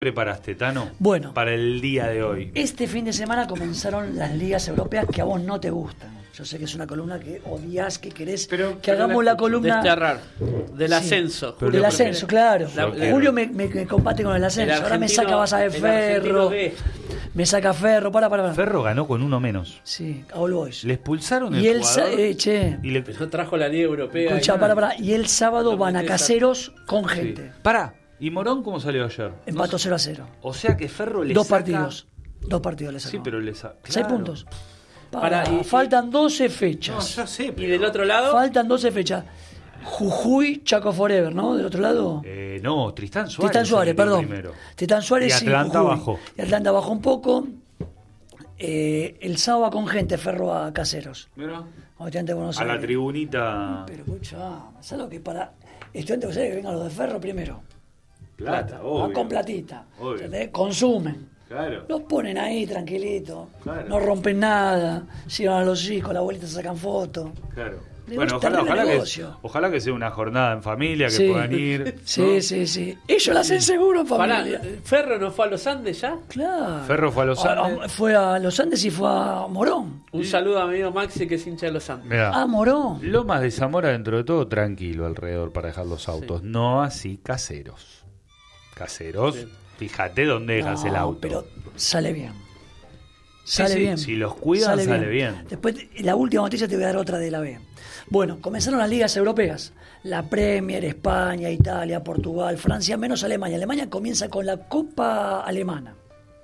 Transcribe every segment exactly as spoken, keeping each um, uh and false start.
preparaste, Tano? Bueno, para el día de hoy. Este fin de semana comenzaron las ligas europeas que a vos no te gustan. Yo sé que es una columna que odias, que querés pero, que pero hagamos la, la columna... Desterrar, del sí, ascenso. Julio, del ascenso, claro. La, la, Julio me, me, me combate con el ascenso. El Ahora me saca Baza de Ferro. Me saca Ferro, para, para, para. Ferro ganó con uno menos. Sí, a All Boys. Le expulsaron y el el jugador. Eh, che. Y le no trajo la Liga Europea. Escuchá, para, para. Y el sábado no van a Caseros con gente. Sí. Para. ¿Y Morón cómo salió ayer? Empató no cero a cero. O sea que Ferro le Dos saca... partidos. Dos partidos le sacó. Sí, pero le saca... Claro. Seis puntos. Para, Para, y, faltan doce fechas. No, ya sé, pero... ¿Y del otro lado? Faltan doce fechas. Jujuy, Chaco Forever, ¿no? Del otro lado. Eh, no, Tristán Suárez. Tristán Suárez, perdón. Primero. Tristán Suárez y Atlanta y bajó. Y Atlanta bajó un poco. Eh, el sábado va con gente, Ferro a Caseros. Mira. A, de Buenos a la tribunita. Pero escucha, ¿sabes lo que para estudiantes de que vengan los de Ferro primero? Plata, plata. obvio. Van con platita. Obvio. Consumen. Claro. Los ponen ahí tranquilitos. Claro. No rompen nada. Llevan a los hijos, la abuelita sacan fotos. Claro. Le bueno, ojalá, ojalá, que, ojalá que sea una jornada en familia, que sí. puedan ir. Sí, ¿no? sí, sí. Ellos la hacen seguro en familia. Pará, ¿Ferro no fue a los Andes ya? Claro. Ferro fue a los Andes. A, a, fue a los Andes y fue a Morón. Un saludo a mi amigo Maxi, que es hincha de los Andes. Mirá, a Morón. Lomas de Zamora, dentro de todo, tranquilo alrededor para dejar los autos. Sí. No así Caseros. Caseros, sí. Fíjate dónde dejas no, el auto. Pero sale bien. Sale sí, sí. bien. Si los cuidan, sale, sale bien. bien. Después, la última noticia te voy a dar otra de la B. Bueno, comenzaron las ligas europeas. La Premier, España, Italia, Portugal, Francia, menos Alemania. Alemania comienza con la Copa Alemana.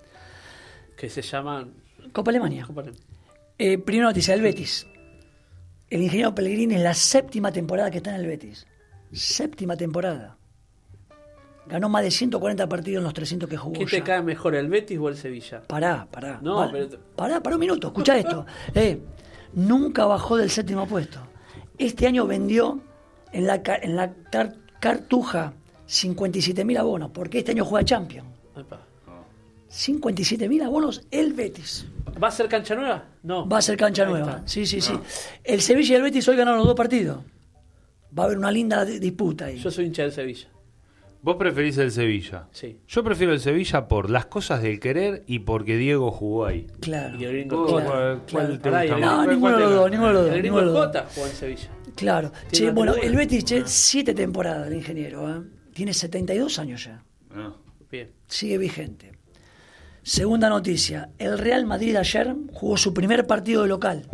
Que se llama... Copa Alemania. Copa Alemania. Eh, primera noticia, el Betis. El ingeniero Pellegrini es la séptima temporada que está en el Betis. Séptima temporada. Ganó más de ciento cuarenta partidos en los trescientos que jugó. ¿Qué te ya. cae mejor, el Betis o el Sevilla? Pará, pará. No, pará, pero... pará, pará un minuto, escuchá esto. Eh, nunca bajó del séptimo puesto. Este año vendió en la, en la car, Cartuja cincuenta y siete mil abonos, porque este año juega Champions. Epa. cincuenta y siete mil abonos el Betis. ¿Va a ser cancha nueva? No. Va a ser cancha Ahí nueva. está. Sí, sí, no. sí. El Sevilla y el Betis hoy ganaron los dos partidos. Va a haber una linda disputa ahí. Yo soy hincha del Sevilla. ¿Vos preferís el Sevilla? Sí. Yo prefiero el Sevilla por las cosas del querer y porque Diego jugó ahí. Claro. Y el gringo claro, ¿Cuál, cuál claro. te gusta No, más? ninguno de los dos, ninguno de los dos. El gringo Jota jugó en Sevilla. Claro. Che, bueno, el Betis, che, siete temporadas el ingeniero. ¿eh? Tiene setenta y dos años ya. Ah. Bien. Sigue vigente. Segunda noticia. El Real Madrid ayer jugó su primer partido de local.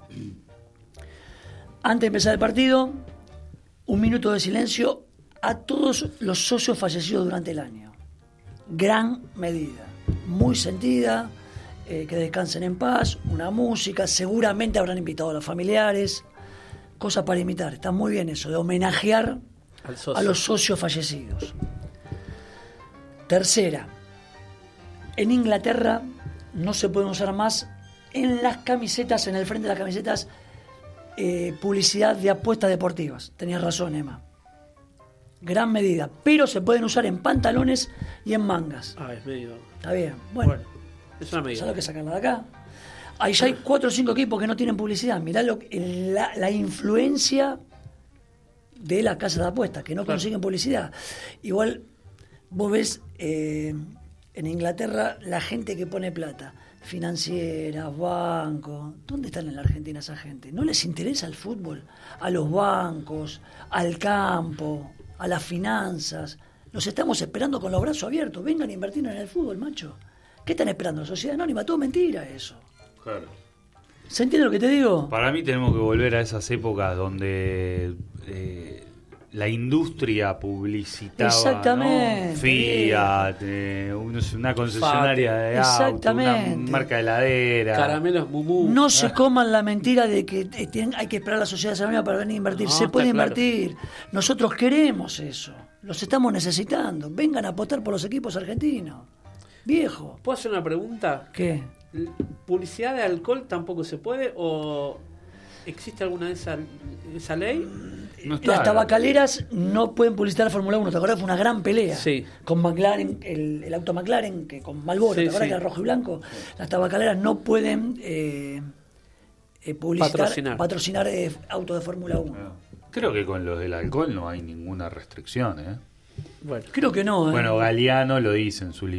Antes de empezar el partido, un minuto de silencio a todos los socios fallecidos durante el año. Gran medida. Muy sentida. Eh, que descansen en paz. Una música. Seguramente habrán invitado a los familiares. Cosas para imitar. Está muy bien eso, de homenajear a los socios fallecidos. Tercera. En Inglaterra no se pueden usar más en las camisetas, en el frente de las camisetas, eh, publicidad de apuestas deportivas. Tenías razón, Emma. Gran medida. Pero se pueden usar en pantalones y en mangas. Ah, es medio... Está bien. Bueno, bueno es una medida. ¿Sabes lo que sacarla de acá? Ahí ya hay cuatro o cinco equipos que no tienen publicidad. Mirá lo, la, la influencia de las casas de apuestas, que no claro. consiguen publicidad. Igual, vos ves... Eh, en Inglaterra, la gente que pone plata, financieras, bancos, ¿dónde están en la Argentina esa gente? ¿No les interesa el fútbol? A los bancos, al campo, a las finanzas. Los estamos esperando con los brazos abiertos. Vengan a invertir en el fútbol, macho. ¿Qué están esperando? Sociedad Anónima, todo mentira eso. Claro. ¿Se entiende lo que te digo? Para mí tenemos que volver a esas épocas donde... Eh, la industria publicitaba, exactamente, ¿no? Fiat, eh, una concesionaria de auto, una marca de heladera, caramelos Mumú. No se coman la mentira de que hay que esperar a la sociedad anónima para venir a invertir. No, se puede invertir. Claro. Nosotros queremos eso. Los estamos necesitando. Vengan a apostar por los equipos argentinos. Viejo. ¿Puedo hacer una pregunta? ¿Qué? ¿Publicidad de alcohol tampoco se puede o existe alguna de esa, esa ley? No está, las tabacaleras no pueden publicitar la Fórmula uno. ¿Te acuerdas? Fue una gran pelea sí. con McLaren, el, el auto McLaren, que con Marlboro, sí, ¿te acuerdas sí. que era rojo y blanco? Las tabacaleras no pueden eh, eh, publicitar, patrocinar, patrocinar eh, autos de Fórmula uno. Creo que con los del alcohol no hay ninguna restricción, ¿eh? Bueno, Creo que no. ¿eh? Bueno, Galeano lo dice en su libro.